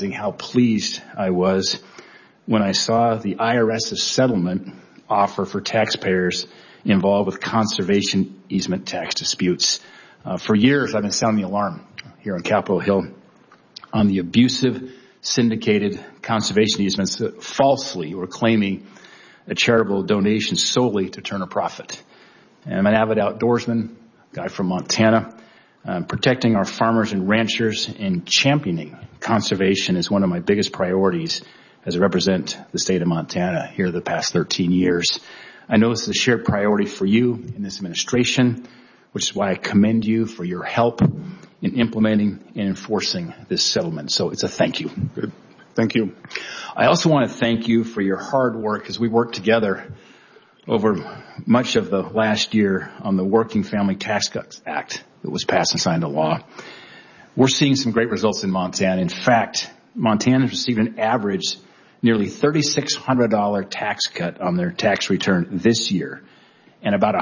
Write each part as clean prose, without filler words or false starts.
how pleased I was when I saw the IRS's settlement offer for taxpayers involved with conservation easement tax disputes. For years, I've been sounding the alarm here on Capitol Hill on the abusive, syndicated conservation easements that falsely were claiming a charitable donation solely to turn a profit. And I'm an avid outdoorsman, guy from Montana. Protecting our farmers and ranchers and championing conservation is one of my biggest priorities as I represent the state of Montana here the past 13 years. I know this is a shared priority for you in this administration, which is why I commend you for your help in implementing and enforcing this settlement. So it's a thank you. Good. Thank you. I also want to thank you for your hard work as we worked together over much of the last year on the Working Family Tax Cuts Act that was passed and signed into law. We're seeing some great results in Montana. In fact, Montanans received an average nearly $3,600 tax cut on their tax return this year, and about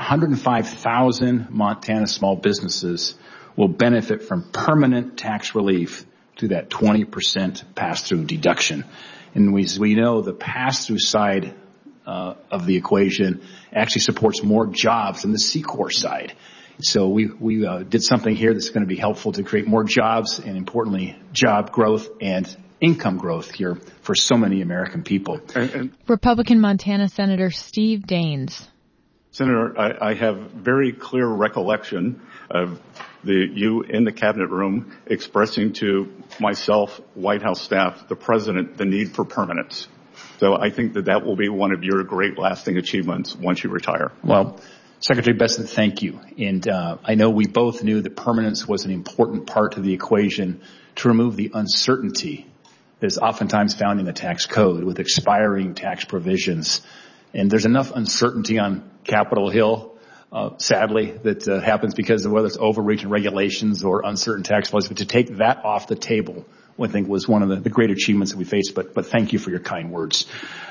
105,000 Montana small businesses will benefit from permanent tax relief through that 20% pass-through deduction. And we know the pass-through side of the equation actually supports more jobs than the C-Corp side. So we did something here that's going to be helpful to create more jobs and, importantly, job growth and income growth here for so many American people. Republican Montana Senator Steve Daines. Senator, I have very clear recollection of you in the cabinet room expressing to myself, White House staff, the president, the need for permanence. So I think that will be one of your great lasting achievements once you retire. Well, Secretary Bessent, thank you. And I know we both knew that permanence was an important part of the equation to remove the uncertainty that is oftentimes found in the tax code with expiring tax provisions. And there's enough uncertainty on Capitol Hill, sadly, that happens because of whether it's overreach in regulations or uncertain tax laws. But to take that off the table, I think was one of the great achievements that we faced. But thank you for your kind words.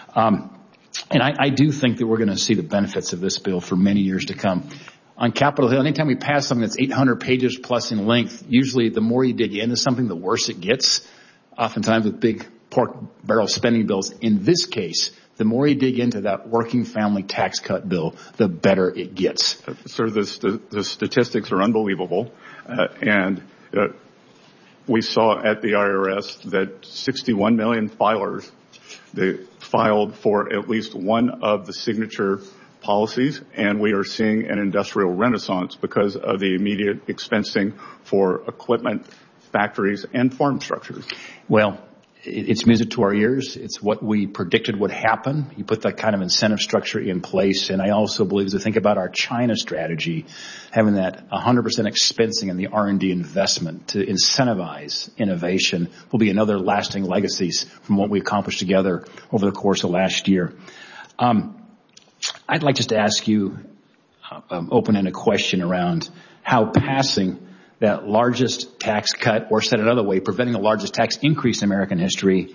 And I do think that we're going to see the benefits of this bill for many years to come. On Capitol Hill, anytime we pass something that's 800 pages plus in length, usually the more you dig into something, the worse it gets, oftentimes with big pork barrel spending bills. In this case, the more you dig into that working family tax cut bill, the better it gets. Sir, the statistics are unbelievable. And we saw at the IRS that 61 million filers, they filed for at least one of the signature policies, and we are seeing an industrial renaissance because of the immediate expensing for equipment, factories, and farm structures. Well, it's music to our ears. It's what we predicted would happen. You put that kind of incentive structure in place. And I also believe, as we think about our China strategy, having that 100% expensing and the R&D investment to incentivize innovation will be another lasting legacies from what we accomplished together over the course of last year. I'd like just to ask you an open-ended question around how passing that largest tax cut, or said another way, preventing the largest tax increase in American history,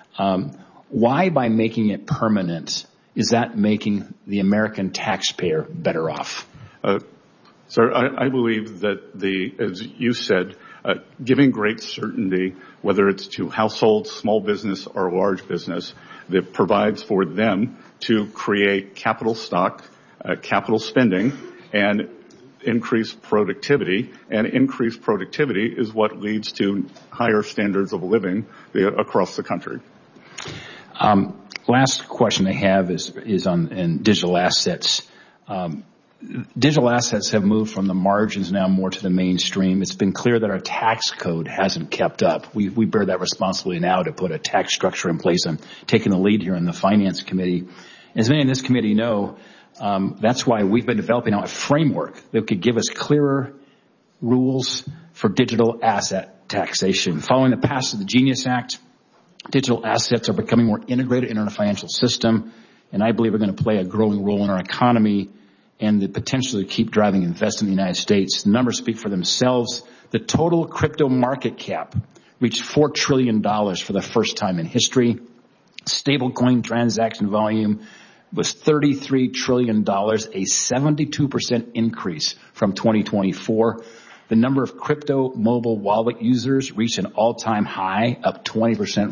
why by making it permanent is that making the American taxpayer better off? Sir, I believe that as you said, giving great certainty, whether it's to households, small business, or large business, that provides for them to create capital stock, capital spending, and increased productivity, and increased productivity is what leads to higher standards of living across the country. Last question I have is on digital assets. Digital assets have moved from the margins now more to the mainstream. It's been clear that our tax code hasn't kept up. We bear that responsibility now to put a tax structure in place. I'm taking the lead here in the Finance Committee. As many in this committee know, that's why we've been developing a framework that could give us clearer rules for digital asset taxation. Following the passage of the GENIUS Act, digital assets are becoming more integrated in our financial system, and I believe are going to play a growing role in our economy and the potential to keep driving investment in the United States. The numbers speak for themselves. The total crypto market cap reached $4 trillion for the first time in history. Stablecoin transaction volume was $33 trillion, a 72% increase from 2024. The number of crypto mobile wallet users reached an all-time high, up 20%